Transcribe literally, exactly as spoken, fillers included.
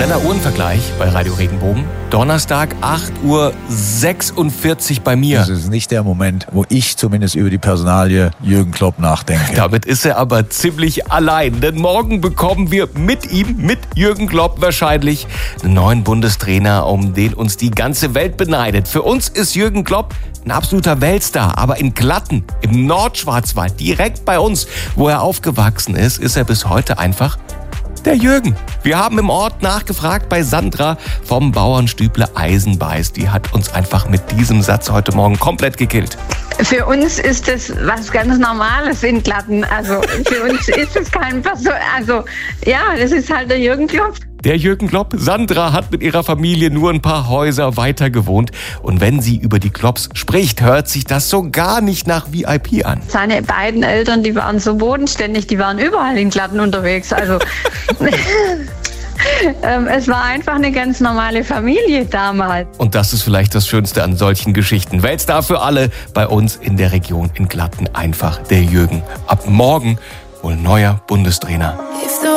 Kleiner Uhrenvergleich bei Radio Regenbogen. Donnerstag, acht Uhr sechsundvierzig bei mir. Das ist nicht der Moment, wo ich zumindest über die Personalie Jürgen Klopp nachdenke. Damit ist er aber ziemlich allein. Denn morgen bekommen wir mit ihm, mit Jürgen Klopp wahrscheinlich, einen neuen Bundestrainer, um den uns die ganze Welt beneidet. Für uns ist Jürgen Klopp ein absoluter Weltstar. Aber in Glatten, im Nordschwarzwald, direkt bei uns, wo er aufgewachsen ist, ist er bis heute einfach der Jürgen. Wir haben im Ort nachgefragt bei Sandra vom Bauernstüble Eisenbeiß. Die hat uns einfach mit diesem Satz heute Morgen komplett gekillt. Für uns ist es was ganz Normales in Glatten. Also für uns ist es kein Person. Also ja, das ist halt der Jürgen Klopp. Der Jürgen Klopp. Sandra hat mit ihrer Familie nur ein paar Häuser weiter gewohnt. Und wenn sie über die Klopps spricht, hört sich das so gar nicht nach V I P an. Seine beiden Eltern, die waren so bodenständig, die waren überall in Glatten unterwegs. Also ähm, es war einfach eine ganz normale Familie damals. Und das ist vielleicht das Schönste an solchen Geschichten. Weltstar für alle bei uns in der Region in Glatten. Einfach der Jürgen. Ab morgen wohl neuer Bundestrainer.